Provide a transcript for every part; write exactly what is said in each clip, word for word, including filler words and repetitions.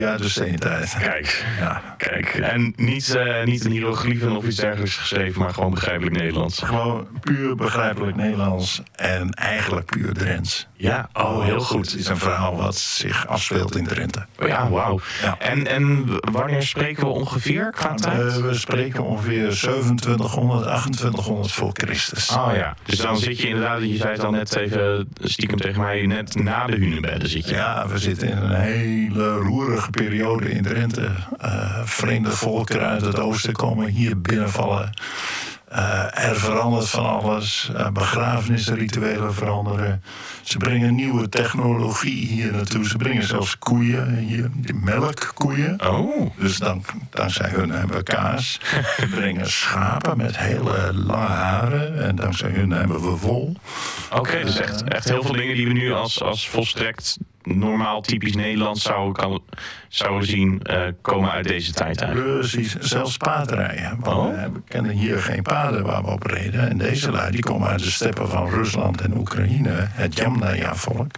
Ja, de steentijd. Kijk, Ja. kijk. En niet, uh, niet een hieroglyphen of iets dergelijks geschreven, maar gewoon begrijpelijk Nederlands. Gewoon puur begrijpelijk Nederlands en eigenlijk puur Drents. Ja, oh, heel goed. Het is een verhaal wat zich afspeelt in Drenthe. Oh ja, wauw. Ja. En, en wanneer spreken we ongeveer qua tijd? Uh, we spreken ongeveer zevenentwintighonderd, achtentwintighonderd voor Christus. Oh ja, dus dan zit je inderdaad, je zei het al net even, stiekem tegen mij, net na de Hunebedden zit je. Ja, we zitten in een hele roerige periode in Drenthe. Uh, vreemde volkeren uit het oosten komen hier binnenvallen. Uh, er verandert van alles. Uh, begrafenisrituelen veranderen. Ze brengen nieuwe technologie hier naartoe. Ze brengen zelfs koeien hier, die melkkoeien. Oh. Dus dan, dankzij hun hebben we kaas. Ze brengen schapen met hele lange haren. En dankzij hun hebben we wol. Oké, okay, dus echt, echt heel veel dingen die we nu als, als volstrekt normaal, typisch Nederlands zouden, kan, zouden zien, uh, komen uit deze tijd eigenlijk. Precies, zelfs paardrijden. Want Oh. we kennen hier geen paarden waar we op reden. En deze lui die komen uit de steppen van Rusland en Oekraïne, het Jamnaya-volk.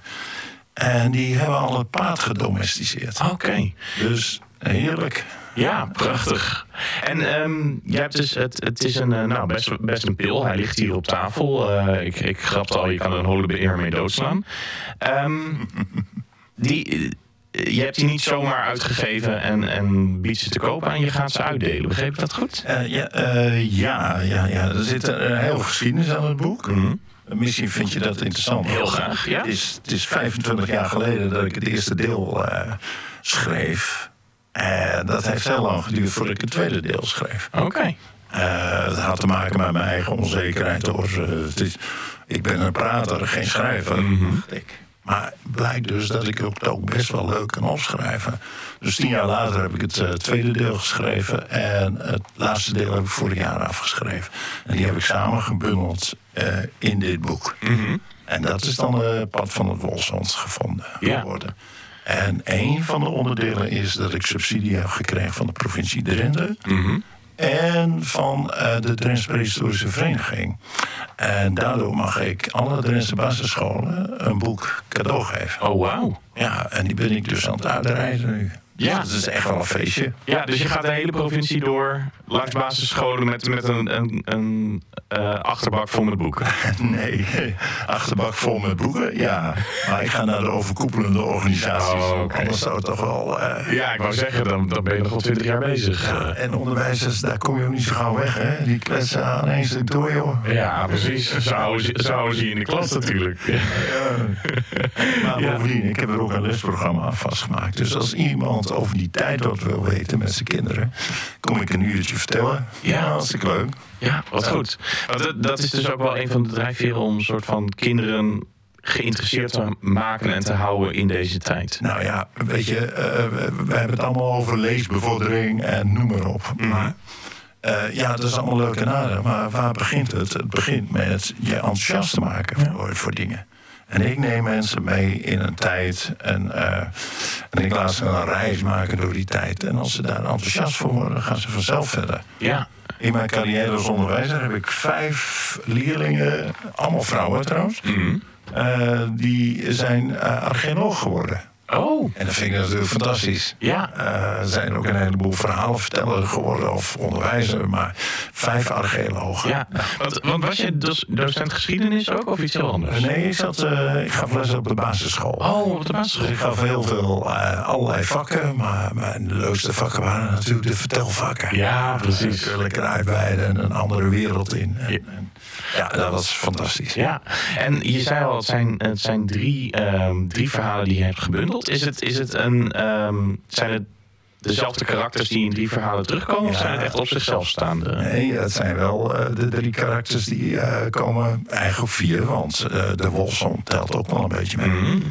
En die hebben al het paard gedomesticeerd. Oké. Okay. Dus heerlijk. Ja, prachtig. En um, jij hebt dus, het, het is een, uh, nou, best, best een pil. Hij ligt hier op tafel. Uh, ik, ik grapte al, je kan er een holobeer mee doodslaan. Um, die, uh, je hebt die niet zomaar uitgegeven en, en biedt ze te koop aan. Je gaat ze uitdelen. Begreep ik dat goed? Uh, ja, uh, ja, ja, ja, er zit een hele geschiedenis aan het boek. Mm-hmm. Misschien vind je dat interessant. Heel graag, ja. Het is, het is vijfentwintig jaar geleden dat ik het eerste deel uh, schreef. En dat heeft heel lang geduurd voordat ik het tweede deel schreef. Oké. Okay. Uh, het had te maken met mijn eigen onzekerheid. Hoor. Uh, het is, ik ben een prater, geen schrijver. Mm-hmm. Ik. Maar het blijkt dus dat ik het ook best wel leuk kan opschrijven. Dus tien jaar later heb ik het uh, tweede deel geschreven. En het laatste deel heb ik vorig jaar afgeschreven. En die heb ik samen gebundeld uh, in dit boek. Mm-hmm. En dat is dan het uh, pad van het Wolfshond gevonden ja. geworden. En een van de onderdelen is dat ik subsidie heb gekregen van de provincie Drenthe. Mm-hmm. En van uh, de Drentse Prehistorische Vereniging. En daardoor mag ik alle Drentse basisscholen een boek cadeau geven. Oh, wauw. Ja, en die ben ik dus aan het uitreizen nu. Ja. Dus dat is echt wel een feestje. Ja, dus je gaat de hele provincie door langs basisscholen met, met een, een, een uh, achterbak vol met boeken. Nee, achterbak vol met boeken, ja. Maar ik ga naar de overkoepelende organisaties. Oh, okay. Anders zou het toch wel... Uh... Ja, ik wou zeggen, dan, dan ben je nog wel twintig jaar bezig. Ja, en onderwijzers, daar kom je ook niet zo gauw weg, hè. Die kletsen aan één stuk door, joh. Ja, precies. Zouden ze in de klas natuurlijk. Ja. Maar bovendien, ik heb er ook een lesprogramma aan vastgemaakt. Dus als iemand over die tijd wat wil weten met zijn kinderen, kom ik een uurtje vertellen. Ja, ja hartstikke leuk. Ja, wat goed. Dat, dat is dus ook wel een van de drijfveren om een soort van kinderen geïnteresseerd te maken en te houden in deze tijd. Nou ja, weet je, uh, we, we hebben het allemaal over leesbevordering en noem maar op. Mm-hmm. Maar uh, ja, dat is allemaal leuk en aardig. Maar waar begint het? Het begint met je enthousiast te maken voor, voor dingen. En ik neem mensen mee in een tijd en, uh, en ik laat ze een reis maken door die tijd. En als ze daar enthousiast voor worden, gaan ze vanzelf verder. Ja. In mijn carrière als onderwijzer heb ik vijf leerlingen, allemaal vrouwen trouwens, Mm-hmm. uh, die zijn uh, archeoloog geworden. Oh. En dat vind ik natuurlijk fantastisch. Ja. Uh, er zijn ook een heleboel verhalenvertellers geworden of onderwijzer, maar vijf archeologen. Ja. Want, want was je dus docent geschiedenis ook of iets heel anders? Nee, ik, zat, uh, ik gaf les op de basisschool. Oh, op de basisschool. Dus ik gaf heel veel, uh, allerlei vakken, maar mijn leukste vakken waren natuurlijk de vertelvakken. Ja, precies. Uh, lekker uitweiden en een andere wereld in. En, Ja. en, ja, dat was fantastisch. Ja, en je zei al, het zijn, het zijn drie, um, drie verhalen die je hebt gebundeld. Is het, is het een, um, zijn het dezelfde karakters die in drie verhalen terugkomen? Ja. Of zijn het echt op zichzelf staande? Nee, het zijn wel uh, de drie karakters die uh, komen. Eigenlijk vier, want uh, de Wolfshond telt ook wel een beetje mee. Mm-hmm.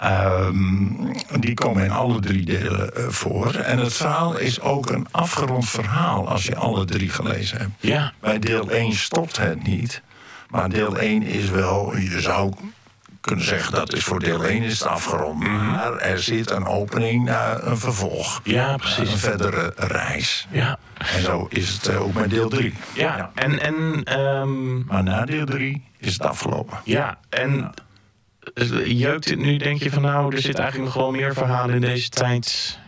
Um, die komen in alle drie delen uh, voor. En het verhaal is ook een afgerond verhaal als je alle drie gelezen hebt. Ja. Bij deel één stopt het niet. Maar deel één is wel, je zou kunnen zeggen dat is voor deel één is het afgerond. Mm-hmm. Maar er zit een opening naar een vervolg. Ja, precies. Een verdere reis. Ja. En zo is het ook met deel drie. Ja, ja. en... en um... Maar na deel drie is het afgelopen. Ja, en... Ja. Jeukt het nu, denk je van nou, er zit eigenlijk nog wel meer verhalen in deze tijd